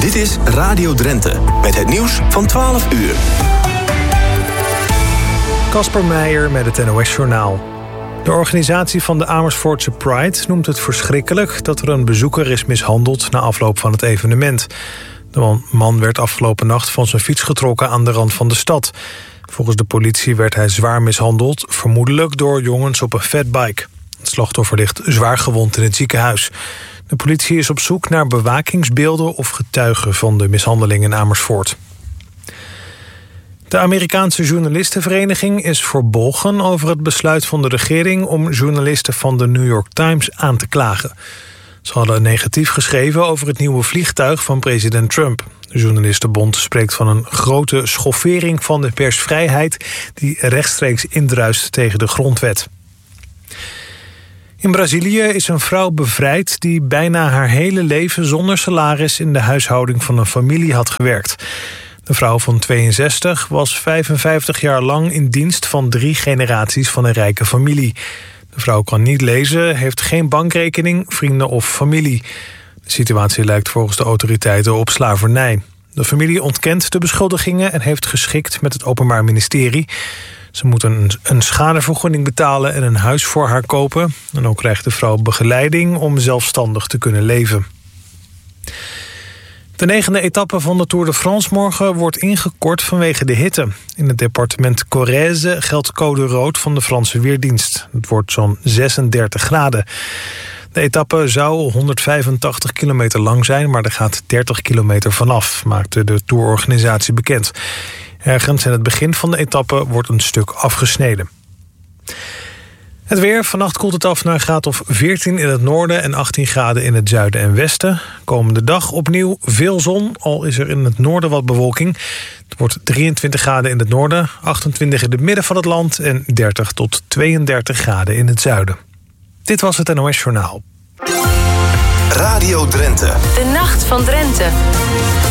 Dit is Radio Drenthe, met het nieuws van 12 uur. Kasper Meijer met het NOS-journaal. De organisatie van de Amersfoortse Pride noemt het verschrikkelijk dat er een bezoeker is mishandeld na afloop van het evenement. De man werd afgelopen nacht van zijn fiets getrokken aan de rand van de stad. Volgens de politie werd hij zwaar mishandeld, vermoedelijk door jongens op een fatbike. Het slachtoffer ligt zwaar gewond in het ziekenhuis. De politie is op zoek naar bewakingsbeelden of getuigen van de mishandeling in Amersfoort. De Amerikaanse journalistenvereniging is verbolgen over het besluit van de regering om journalisten van de New York Times aan te klagen. Ze hadden negatief geschreven over het nieuwe vliegtuig van president Trump. De journalistenbond spreekt van een grote schoffering van de persvrijheid die rechtstreeks indruist tegen de grondwet. In Brazilië is een vrouw bevrijd die bijna haar hele leven zonder salaris in de huishouding van een familie had gewerkt. De vrouw van 62 was 55 jaar lang in dienst van 3 generaties van een rijke familie. De vrouw kan niet lezen, heeft geen bankrekening, vrienden of familie. De situatie lijkt volgens de autoriteiten op slavernij. De familie ontkent de beschuldigingen en heeft geschikt met het Openbaar Ministerie. Ze moeten een schadevergoeding betalen en een huis voor haar kopen. En ook krijgt de vrouw begeleiding om zelfstandig te kunnen leven. De 9e etappe van de Tour de France morgen wordt ingekort vanwege de hitte. In het departement Corrèze geldt code rood van de Franse Weerdienst. Het wordt zo'n 36 graden. De etappe zou 185 kilometer lang zijn, maar er gaat 30 kilometer vanaf, maakte de tourorganisatie bekend. Ergens in het begin van de etappe wordt een stuk afgesneden. Het weer. Vannacht koelt het af naar een graad of 14 in het noorden en 18 graden in het zuiden en westen. Komende dag opnieuw veel zon, al is er in het noorden wat bewolking. Het wordt 23 graden in het noorden, 28 in het midden van het land en 30 tot 32 graden in het zuiden. Dit was het NOS Journaal. Radio Drenthe. De Nacht van Drenthe.